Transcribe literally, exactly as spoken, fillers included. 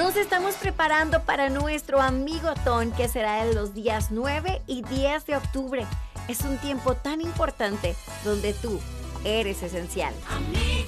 Nos estamos preparando para nuestro Amigotón, que será en los días nueve y diez de octubre. Es un tiempo tan importante donde tú eres esencial.